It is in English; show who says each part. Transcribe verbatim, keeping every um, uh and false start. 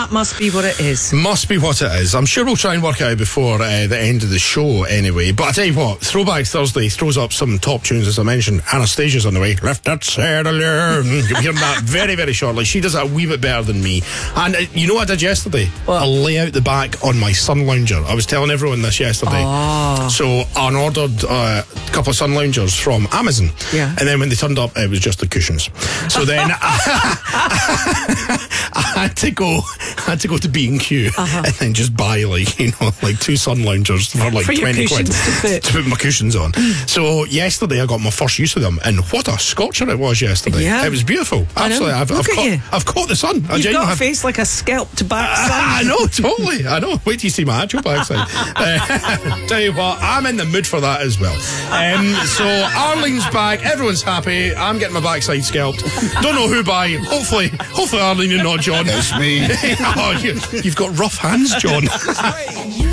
Speaker 1: that must be what it is.
Speaker 2: Must be what it is. I'm sure we'll try and work it out before uh, the end of the show anyway. But I tell you what, Throwback Thursday throws up some top tunes, as I mentioned. Anastasia's on the way. Left that said alone. You'll hear that very, very shortly. She does it a wee bit better than me. And uh, you know what I did yesterday?
Speaker 1: What?
Speaker 2: I lay out the back on my sun lounger. I was telling everyone this yesterday.
Speaker 1: Oh.
Speaker 2: So I ordered uh, a couple of sun loungers from Amazon.
Speaker 1: Yeah.
Speaker 2: And then when they turned up, it was just the cushions. So then I, I had to go I had to go to B and Q uh-huh. and then just buy like, you know, like two sun loungers for like
Speaker 1: for
Speaker 2: twenty quid
Speaker 1: to put.
Speaker 2: to put my cushions on. So yesterday I got my first use of them, and what a scorcher it was yesterday.
Speaker 1: Yeah.
Speaker 2: It was beautiful. Absolutely. I've,
Speaker 1: Look
Speaker 2: I've,
Speaker 1: at
Speaker 2: caught,
Speaker 1: you.
Speaker 2: I've caught the sun. I
Speaker 1: You've got a
Speaker 2: have,
Speaker 1: face like a scalped backside.
Speaker 2: I know, totally. I know. Wait till you see my actual backside. uh, tell you what, I'm in the mood for that as well. Um, so Arlene's back. Everyone's happy. I'm getting my backside scalped. Don't know who by. Hopefully, hopefully Arlene and not John.
Speaker 3: It's me.
Speaker 2: Oh, you, you've got rough hands, John.